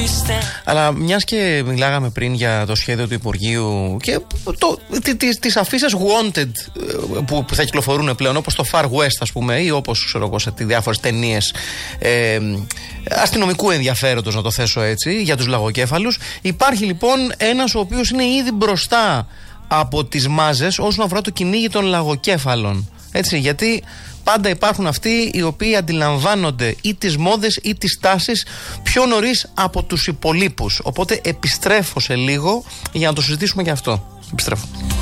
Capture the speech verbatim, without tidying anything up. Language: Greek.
Αλλά μιας και μιλάγαμε πριν για το σχέδιο του Υπουργείου και το, τι, τι, τις αφίσες wanted που, που θα κυκλοφορούν πλέον, όπως το Far West, ας πούμε, ή όπως ξέρω εγώ σε διάφορες ταινίες ε, αστυνομικού ενδιαφέροντος, να το θέσω έτσι, για τους λαγοκέφαλους. Υπάρχει λοιπόν ένας ο οποίος είναι ήδη μπροστά από τις μάζες όσον αφορά το κυνήγι των λαγοκέφαλων. Έτσι, γιατί πάντα υπάρχουν αυτοί οι οποίοι αντιλαμβάνονται ή τις μόδες ή τις τάσεις πιο νωρίς από τους υπολείπους. Οπότε επιστρέφω σε λίγο για να το συζητήσουμε και αυτό. Επιστρέφω.